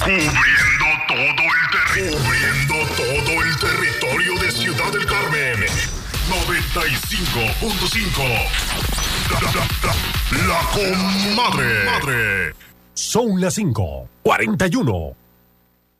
Cubriendo todo el territorio de Ciudad del Carmen. 95.5. La Comadre. Son las 5:41.